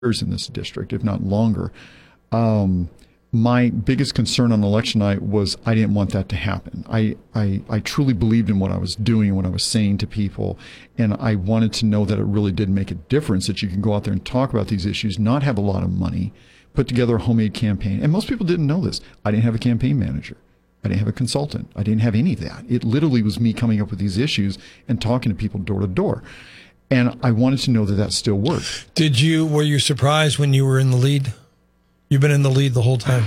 years in this district, if not longer. My biggest concern on election night was I didn't want that to happen. I truly believed in what I was doing and what I was saying to people, and I wanted to know that it really did make a difference, that you can go out there and talk about these issues, not have a lot of money, put together a homemade campaign. And most people didn't know this. I didn't have a campaign manager. I didn't have a consultant. I didn't have any of that. It literally was me coming up with these issues and talking to people door to door. And I wanted to know that that still worked. Were you surprised when you were in the lead? You've been in the lead the whole time.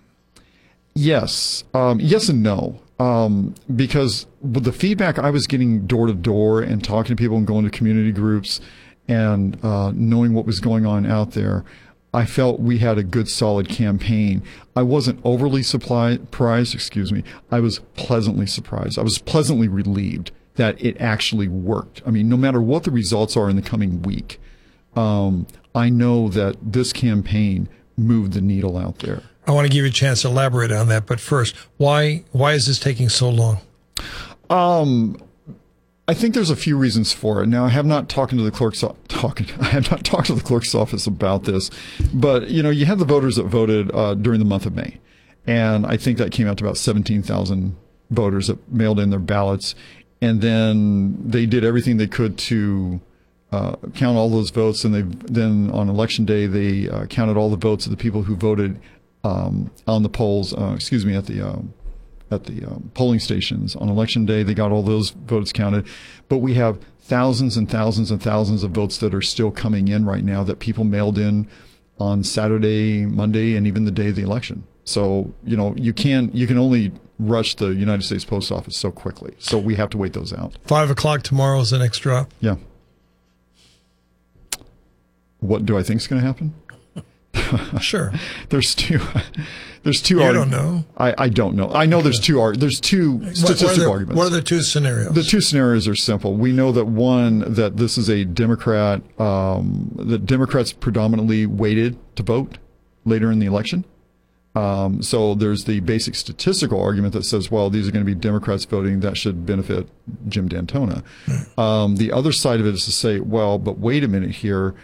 Yes. Yes and no. Because with the feedback I was getting door to door and talking to people and going to community groups and knowing what was going on out there, I felt we had a good, solid campaign. I wasn't overly surprised, I was pleasantly surprised. I was pleasantly relieved that it actually worked. I mean, no matter what the results are in the coming week, I know that this campaign moved the needle out there. I want to give you a chance to elaborate on that, but first, why is this taking so long? I think there's a few reasons for it. Now, I have not talked to the clerk's office about this, but you had the voters that voted during the month of May, and I think that came out to about 17,000 voters that mailed in their ballots, and then they did everything they could to count all those votes, and then on election day they counted all the votes of the people who voted on the polls. At the polling stations on election day. They got all those votes counted, but we have thousands and thousands and thousands of votes that are still coming in right now that people mailed in on Saturday, Monday, and even the day of the election. So you can only rush the United States Post Office so quickly. So we have to wait those out. 5 o'clock tomorrow is the next drop. Yeah. What do I think is going to happen? Sure. There's two. You don't know. I don't know. I know there's two statistical arguments. What are the two scenarios? The two scenarios are simple. We know that that this is a Democrat, that Democrats predominantly waited to vote later in the election. So there's the basic statistical argument that says, well, these are going to be Democrats voting, that should benefit Jim D'Antona. The other side of it is to say, well, but wait a minute here,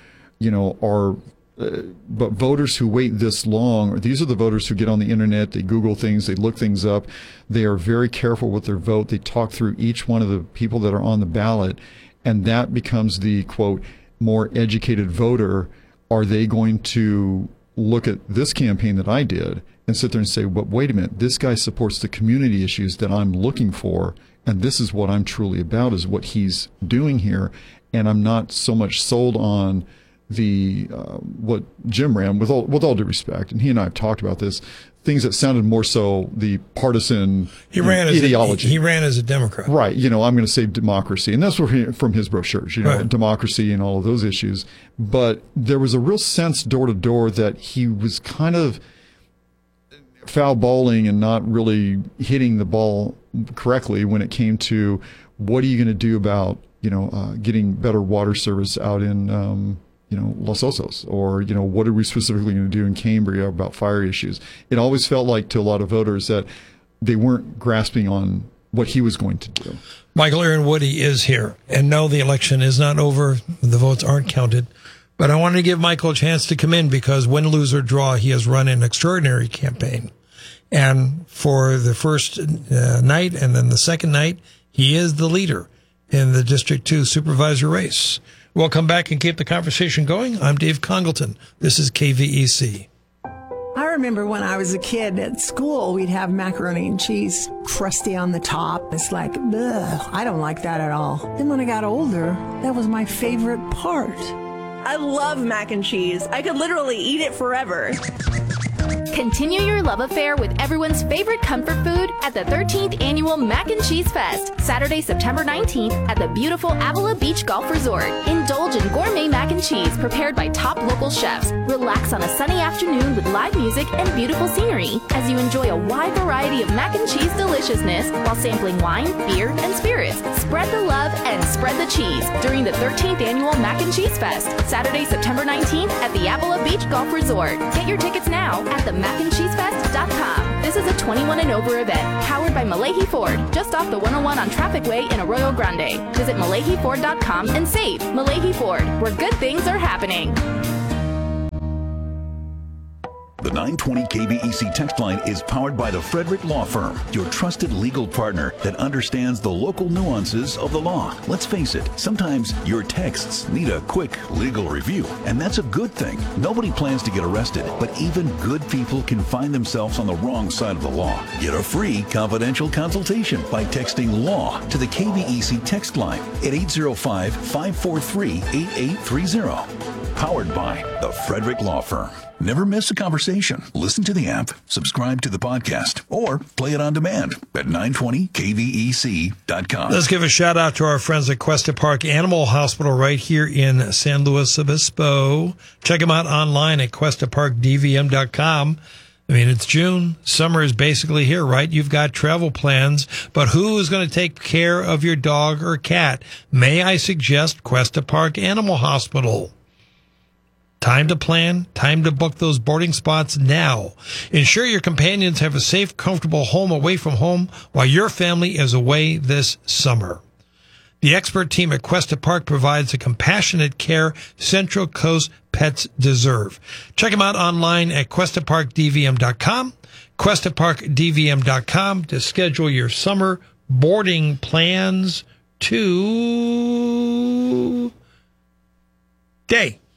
but voters who wait this long, or these are the voters who get on the internet, they Google things, they look things up, they are very careful with their vote, they talk through each one of the people that are on the ballot, and that becomes the, quote, more educated voter. Are they going to look at this campaign that I did and sit there and say, but wait a minute, this guy supports the community issues that I'm looking for, and this is what I'm truly about, is what he's doing here, and I'm not so much sold on the what Jim ran, with all due respect, and he and I have talked about this, things that sounded more so the partisan ideology. He ran as a Democrat. Right. I'm going to say democracy, and that's from his brochures, right. Democracy and all of those issues. But there was a real sense door to door that he was kind of foul balling and not really hitting the ball correctly when it came to what are you going to do about, getting better water service out in, Los Osos, or, what are we specifically going to do in Cambria about fire issues? It always felt like to a lot of voters that they weren't grasping on what he was going to do. Michael Aaron Woody is here, and no, the election is not over. The votes aren't counted. But I wanted to give Michael a chance to come in because win, lose, or draw, he has run an extraordinary campaign. And for the first night and then the second night, he is the leader in the District 2 supervisor race. We'll come back and keep the conversation going. I'm Dave Congleton. This is KVEC. I remember when I was a kid at school, we'd have macaroni and cheese, crusty on the top. It's like, ugh, I don't like that at all. Then when I got older, that was my favorite part. I love mac and cheese. I could literally eat it forever. Continue your love affair with everyone's favorite comfort food at the 13th Annual Mac and Cheese Fest, Saturday, September 19th at the beautiful Avila Beach Golf Resort. Indulge in gourmet mac and cheese prepared by top local chefs. Relax on a sunny afternoon with live music and beautiful scenery as you enjoy a wide variety of mac and cheese deliciousness while sampling wine, beer, and spirits. Spread the love and spread the cheese during the 13th Annual Mac and Cheese Fest, Saturday, September 19th at the Avila Beach Golf Resort. Get your tickets now at themacandcheesefest.com. This is a 21 and over event, powered by Malahi Ford, just off the 101 on Traffic Way in Arroyo Grande. Visit MalahiFord.com and save. Malahi Ford, where good things are happening. The 920 KVEC text line is powered by the Frederick Law Firm, your trusted legal partner that understands the local nuances of the law. Let's face it, sometimes your texts need a quick legal review, and that's a good thing. Nobody plans to get arrested, but even good people can find themselves on the wrong side of the law. Get a free confidential consultation by texting LAW to the KVEC text line at 805-543-8830. Powered by the Frederick Law Firm. Never miss a conversation. Listen to the app, subscribe to the podcast, or play it on demand at 920kvec.com. Let's give a shout out to our friends at Cuesta Park Animal Hospital right here in San Luis Obispo. Check them out online at cuestaparkdvm.com. I mean, it's June. Summer is basically here, right? You've got travel plans, but who is going to take care of your dog or cat? May I suggest Cuesta Park Animal Hospital? Time to plan, time to book those boarding spots now. Ensure your companions have a safe, comfortable home away from home while your family is away this summer. The expert team at Cuesta Park provides the compassionate care Central Coast pets deserve. Check them out online at cuestaparkdvm.com, cuestaparkdvm.com to schedule your summer boarding plans today.